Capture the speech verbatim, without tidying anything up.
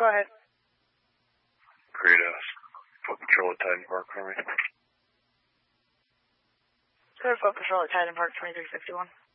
Go ahead. Great, uh, foot patrol at Titan Park for me. Clear foot patrol at Titan Park, twenty-three fifty-one.